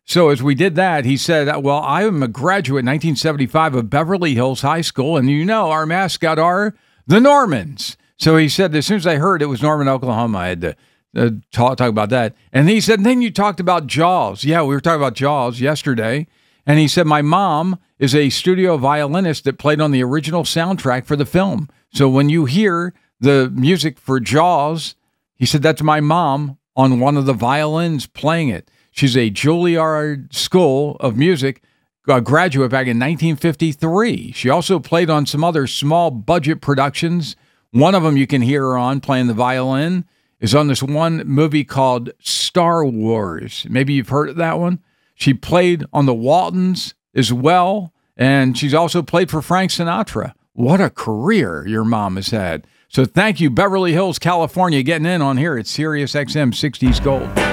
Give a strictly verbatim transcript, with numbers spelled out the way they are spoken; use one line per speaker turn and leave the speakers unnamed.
So as we did that, he said, well, I am a graduate in nineteen seventy-five of Beverly Hills High School, and you know our mascot are the Normans. So he said, as soon as I heard it was Norman, Oklahoma, I had to uh, talk, talk about that. And he said, and then you talked about Jaws. Yeah, we were talking about Jaws yesterday. And he said, my mom is a studio violinist that played on the original soundtrack for the film. So when you hear the music for Jaws, he said, that's my mom on one of the violins playing it. She's a Juilliard School of Music uh, graduate back in nineteen fifty-three. She also played on some other small budget productions. One of them you can hear her on playing the violin is on this one movie called Star Wars. Maybe you've heard of that one. She played on the Waltons as well, and she's also played for Frank Sinatra. What a career your mom has had. So thank you, Beverly Hills, California, getting in on here at Sirius X M sixties Gold.